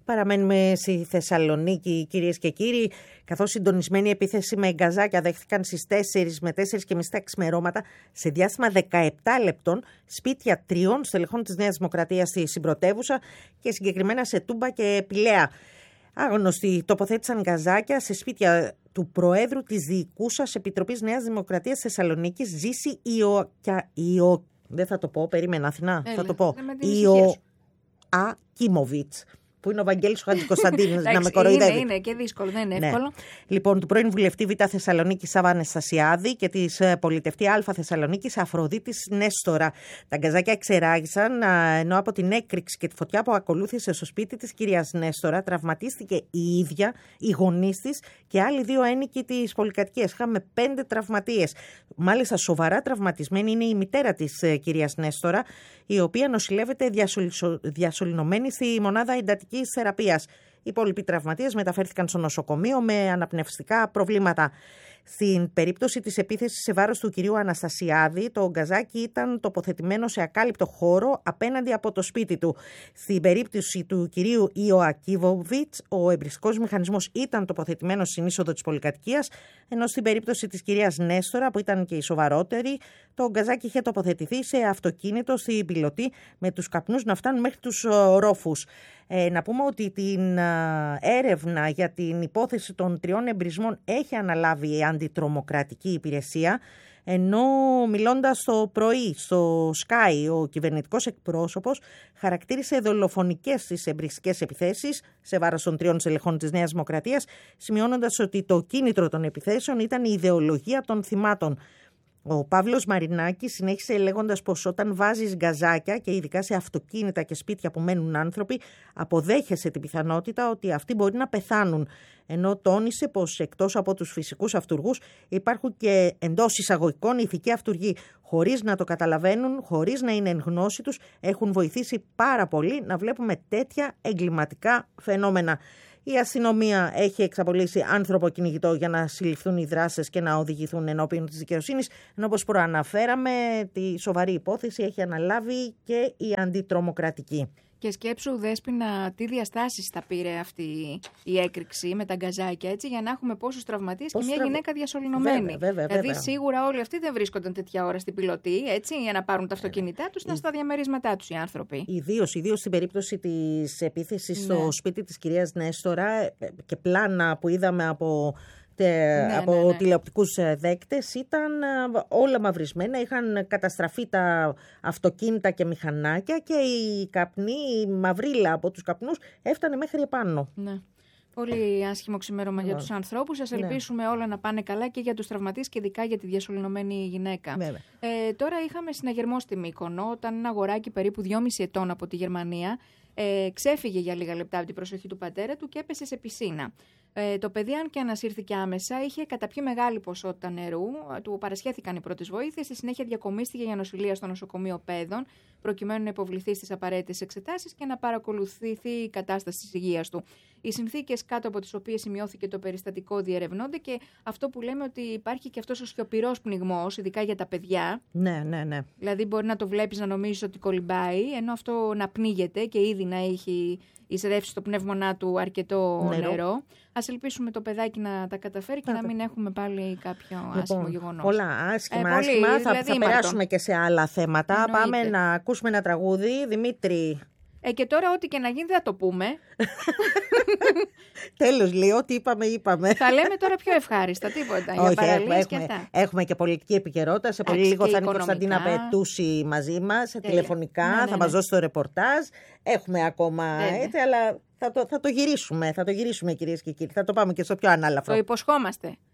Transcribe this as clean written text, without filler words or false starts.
Παραμένουμε στη Θεσσαλονίκη, κυρίες και κύριοι, καθώς συντονισμένη επίθεση με γκαζάκια δέχθηκαν στις 4 με 4.30 τα ξημερώματα σε διάστημα 17 λεπτών σπίτια 3 στελεχών της Νέας Δημοκρατίας στη συμπρωτεύουσα και συγκεκριμένα σε Τούμπα και Πηλαία. Άγνωστοι τοποθέτησαν γκαζάκια σε σπίτια του Προέδρου της Διοικούσας Επιτροπής Νέας Δημοκρατίας Θεσσαλονίκης, Ζήση δεν θα το πω, περίμενα Αθηνά, θα το πω. Ακίμοβιτς. Που είναι ο Βαγγέλης ο Χατζικοσταντίνος, να με κοροϊδεύει. Είναι και δύσκολο, δεν είναι εύκολο. Λοιπόν, του πρώην βουλευτή Β' Θεσσαλονίκη Σάβα Αναστασιάδη και της πολιτευτή Α Θεσσαλονίκης Αφροδίτης Νέστορα. Τα γκαζάκια εξεράγησαν, ενώ από την έκρηξη και τη φωτιά που ακολούθησε στο σπίτι της κυρίας Νέστορα τραυματίστηκε η ίδια, οι γονείς της και άλλοι 2 ένοικοι της πολυκατοικίας. Είχαμε 5 τραυματίες. Μάλιστα, σοβαρά τραυματισμένη είναι η μητέρα της κυρίας Νέστορα, η οποία νοσηλεύεται διασωληνωμένη στη μονάδα εντατικής θεραπείας. Οι υπόλοιποι τραυματίες μεταφέρθηκαν στο νοσοκομείο με αναπνευστικά προβλήματα. Στην περίπτωση της επίθεσης σε βάρος του κυρίου Αναστασιάδη, το γκαζάκι ήταν τοποθετημένο σε ακάλυπτο χώρο απέναντι από το σπίτι του. Στην περίπτωση του κυρίου Ιωακίβοβιτς, ο εμπριστικός μηχανισμός ήταν τοποθετημένος στην είσοδο της πολυκατοικίας, ενώ στην περίπτωση της κυρίας Νέστορα, που ήταν και η σοβαρότερη, το γκαζάκι είχε τοποθετηθεί σε αυτοκίνητο στην πιλωτή με τους καπνούς να φτάνουν μέχρι τους ρόφους. Να πούμε ότι την έρευνα για την υπόθεση των 3 εμπρισμών έχει αναλάβει η αντιτρομοκρατική υπηρεσία, ενώ μιλώντας το πρωί στο Sky, ο κυβερνητικός εκπρόσωπος χαρακτήρισε δολοφονικές τις εμπριστικές επιθέσεις σε βάρος των 3 στελεχών της Νέας Δημοκρατίας, σημειώνοντας ότι το κίνητρο των επιθέσεων ήταν η ιδεολογία των θυμάτων. Ο Παύλος Μαρινάκης συνέχισε λέγοντας πως όταν βάζεις γκαζάκια και ειδικά σε αυτοκίνητα και σπίτια που μένουν άνθρωποι, αποδέχεσαι την πιθανότητα ότι αυτοί μπορεί να πεθάνουν. Ενώ τόνισε πως εκτός από τους φυσικούς αυτουργούς υπάρχουν και εντός εισαγωγικών ηθικοί αυτουργοί. Χωρίς να το καταλαβαίνουν, χωρίς να είναι εν γνώση τους, έχουν βοηθήσει πάρα πολύ να βλέπουμε τέτοια εγκληματικά φαινόμενα. Η αστυνομία έχει εξαπολύσει άνθρωπο κυνηγητό για να συλληφθούν οι δράστες και να οδηγηθούν ενώπιον της δικαιοσύνης, ενώ όπως προαναφέραμε τη σοβαρή υπόθεση έχει αναλάβει και η αντιτρομοκρατική. Και σκέψου, Δέσποινα, τι διαστάσεις θα πήρε αυτή η έκρηξη με τα γκαζάκια, έτσι, για να έχουμε πόσους τραυματίες και μια γυναίκα διασωληνωμένη. Δηλαδή, σίγουρα όλοι αυτοί δεν βρίσκονταν τέτοια ώρα στην πιλωτή, έτσι, για να πάρουν τα αυτοκίνητά τους, να στα διαμερίσματά τους οι άνθρωποι. Ιδίως στην περίπτωση της επίθεσης στο σπίτι της κυρίας Νέστορα και πλάνα που είδαμε από τηλεοπτικούς δέκτες ήταν όλα μαυρισμένα, είχαν καταστραφεί τα αυτοκίνητα και μηχανάκια και η καπνή, η μαυρίλα από τους καπνούς έφτανε μέχρι επάνω. Ναι. Πολύ άσχημο ξημέρωμα για τους ανθρώπους. Ας ελπίσουμε όλα να πάνε καλά και για τους τραυματίες και ειδικά για τη διασωληνωμένη γυναίκα. Τώρα είχαμε συναγερμό στη Μύκονο όταν ένα αγοράκι περίπου 2,5 ετών από τη Γερμανία ξέφυγε για λίγα λεπτά από την προσοχή του πατέρα του και έπεσε σε πισίνα. Το παιδί, αν και ανασύρθηκε άμεσα, είχε καταπιεί μεγάλη ποσότητα νερού. Του παρασχέθηκαν οι πρώτες βοήθειες. Στη συνέχεια διακομίστηκε για νοσηλεία στο νοσοκομείο Πέδων, προκειμένου να υποβληθεί στις απαραίτητες εξετάσεις και να παρακολουθηθεί η κατάσταση της υγείας του. Οι συνθήκες κάτω από τις οποίες σημειώθηκε το περιστατικό διερευνώνται και αυτό που λέμε ότι υπάρχει και αυτός ο σιωπηρός πνιγμός, ειδικά για τα παιδιά. Ναι. Δηλαδή, μπορεί να το βλέπεις να νομίζεις ότι κολυμπάει, ενώ αυτό να πνίγεται και ήδη να έχει εισρεύσει στο πνεύμονά του αρκετό νερό. Ας ελπίσουμε το παιδάκι να τα καταφέρει και να μην έχουμε πάλι κάποιο άσχημο γεγονός. Πολλά άσχημα. Θα περάσουμε και σε άλλα θέματα. Εννοείται. Πάμε να ακούσουμε ένα τραγούδι. Δημήτρη. Και τώρα ό,τι και να γίνει δεν θα το πούμε. Τέλος, λέει, ό,τι είπαμε. Θα λέμε τώρα πιο ευχάριστα, τίποτα. Για παραλίες και αυτά. Έχουμε και πολιτική επικαιρότητα. Σε πολύ λίγο θα είναι η Κωνσταντίνα Πετούση μαζί μας, τηλεφωνικά, θα μας δώσει το ρεπορτάζ. Έχουμε ακόμα έτσι, αλλά θα το γυρίσουμε. Θα το γυρίσουμε, κυρίες και κύριοι. Θα το πάμε και στο πιο ανάλαφρο. Το υποσχόμαστε.